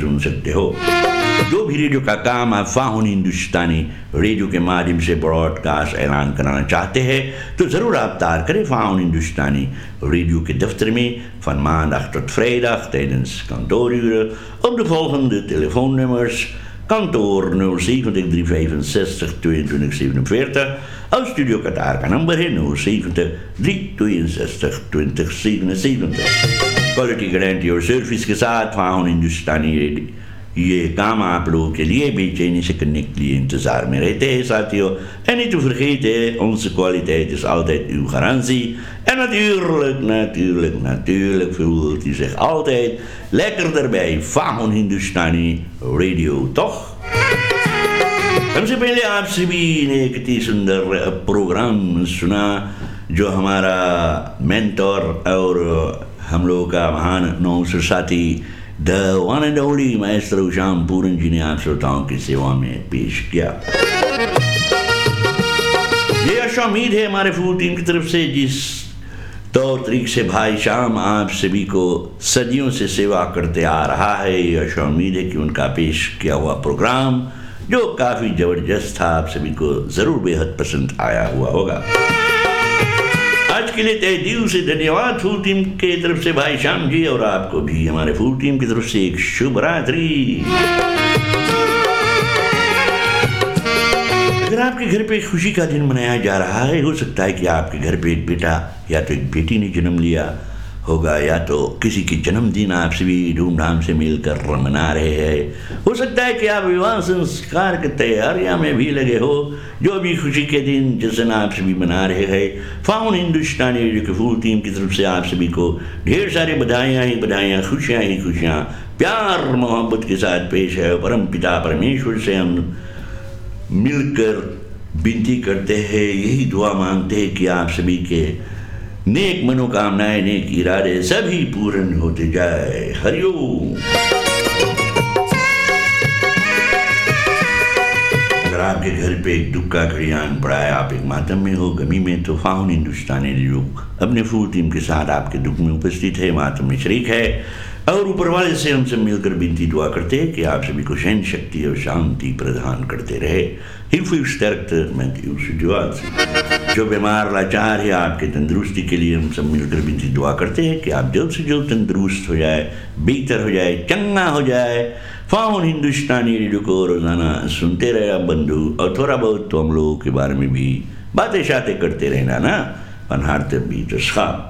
سن سکتے ہو. جو بھی ریڈیو کا کام آپ فاہون ہندوستانی ریڈیو کے مادھیم سے براڈ کاسٹ اعلان کرانا چاہتے ہیں تو ضرور رابطہ کریں فاہون ہندوستانی ریڈیو کے دفتر میں. Van maandag tot vrijdag tijdens kantooruren op de volgende telefoonnummers: kantoor 070 365 2247. Als Studio Qatar का नंबर है 070 362 2077. क्वालिटी गारंटी और सर्विस के साथ फाहून हिंदुस्तानी रेडियो ये काम आप लोगों के लिए बेचैनी से करने के लिए इंतजार में रहते हैं साथियों. En niet te vergeten, onze kwaliteit is altijd uw garantie. En natuurlijk voelt u zich altijd lekkerder bij Fahoon Hindustani Radio, toch? हमसे पहले आप सभी ने एक अति सुंदर प्रोग्राम सुना जो हमारा मेंटोर और हम लोगों का महान नौसर साथी the one and only maestro Shyam पूरन जी ने आप श्रोताओं की सेवा में पेश किया. ये आशा उम्मीद है हमारे फूल टीम की तरफ से जिस तौर तरीके से भाई श्याम आप सभी को सदियों से सेवा करते आ रहा है, ये आशा उम्मीद है कि उनका पेश किया हुआ प्रोग्राम जो काफी जबरदस्त था आप सभी को जरूर बेहद पसंद आया हुआ होगा. आज के लिए तहे दिल से धन्यवाद फूल टीम के तरफ से भाई श्याम जी, और आपको भी हमारे फूल टीम की तरफ से एक शुभ रात्रि. अगर आपके घर पे खुशी का दिन मनाया जा रहा है, हो सकता है कि आपके घर पे एक बेटा या तो एक बेटी ने जन्म लिया होगा, या तो किसी की जन्मदिन आप सभी धूमधाम से मिलकर मना रहे हैं. हो सकता है कि आप विवाह संस्कार की तैयारियां में भी लगे हो. जो भी खुशी के दिन जश्न आप सभी मना रहे हैं, फाहून हिंदुस्तानी रेडियो की फुल टीम की तरफ से आप सभी को ढेर सारी बधाइयाँ ही बधाइयाँ, खुशियाँ ही खुशियाँ, प्यार मोहब्बत के साथ पेश है. परम पिता परमेश्वर से हम मिलकर विनती करते हैं, यही दुआ मांगते हैं कि आप सभी के नेक मनोकामनाएं, नेक इरादे सभी पूर्ण होते जाए. हरिओम. अगर आपके घर पे एक दुख का घड़ियान पड़ा है, आप एक मातम में हो, गमी में, तो फाहून हिंदुस्तानी रेडियो अपने फूल टीम के साथ आपके दुख में उपस्थित है, मातम में शरीक है, और ऊपर वाले से हम सब मिलकर विनती दुआ करते हैं कि आप सभी को सहन शक्ति और शांति प्रदान करते रहे. Hilf u sterkt met uw situatie. जो बीमार लाचार है, आपके तंदुरुस्ती के लिए हम सब मिलकर विनती दुआ करते हैं कि आप जल्द से जल्द तंदुरुस्त हो जाए, बेहतर हो जाए, चंगा हो जाए. फाहून हिंदुस्तानी रेडियो को रोजाना सुनते रहे आप बंधु, और थोड़ा बहुत तो हम लोगों के बारे में भी बातें शातें करते रहना ना. पनहारते भी तो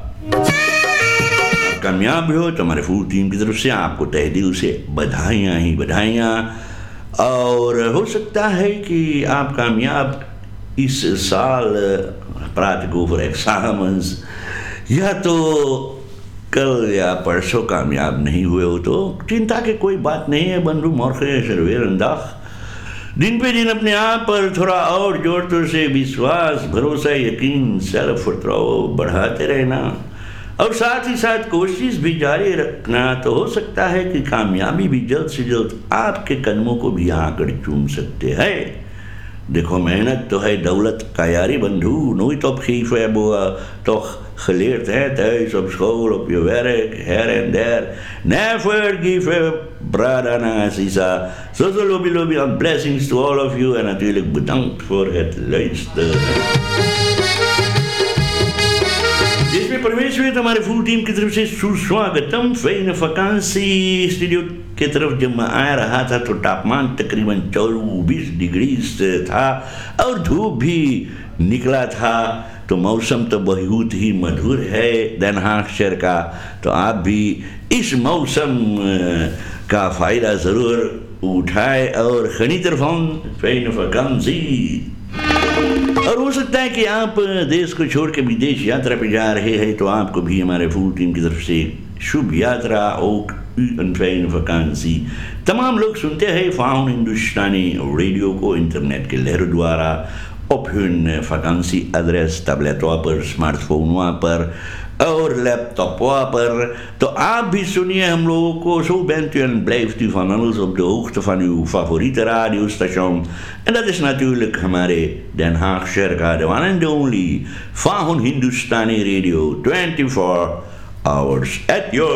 कामयाब हो तो हमारे फूल टीम की तरफ से आपको तहे दिल से बधाइयाँ ही बधाइयाँ. और हो सकता है कि आप कामयाब इस साल प्रात गो फॉर एग्जाम्स, या तो कल या परसों कामयाब नहीं हुए हो तो चिंता की कोई बात नहीं है बंधु. मौके सर्वेर अंदाज दिन पे दिन अपने आप पर थोड़ा और जोर तोर से विश्वास, भरोसा, यकीन, सेल्फ वर्ट्राउ बढ़ाते रहना, और साथ ही साथ कोशिश भी जारी रखना. तो हो सकता है कि कामयाबी भी जल्द से जल्द आपके कदमों को भी आकर चूम सकते हैं. देखो मेहनत तो है दौलत का यारी bundhu, nooit opgeven toch geleerd thuis op school, op je werk, her en der. Never give up, brada Nasisa. Zozo lobby and blessings to all of you, en natuurlijk bedankt voor het luisteren. जिसमें प्रवेश हुए तो हमारे full team की तरफ से सुस्वागतम. Fan vacancy studio की तरफ जब मैं आ रहा था तो तापमान तकरीबन 24 डिग्री था और धूप भी निकला था. तो मौसम तो बहुत ही मधुर है Den Haag शहर का. तो आप भी इस मौसम का फ़ायदा ज़रूर उठाए और खनीतर फोन फैन वैकेंसी. और हो सकता है कि आप देश को छोड़ के विदेश यात्रा पे जा रहे हैं, तो आपको भी हमारे फुल टीम की तरफ से शुभ यात्रा और फैन वैकेंसी. तमाम लोग सुनते हैं फाहून हिंदुस्तानी रेडियो को इंटरनेट के लहरों द्वारा op hun vakantieadres, tabletten पर, स्मार्टफोन पर और लैपटॉप पर. तो आप भी सुनिए हम लोगों को. Zo bent u en blijft u van alles op de hoogte van uw favoriete radiostation. En dat is natuurlijk हमारे Den Haag शहर का the one and only Fahoon Hindustani Radio 24 hours at your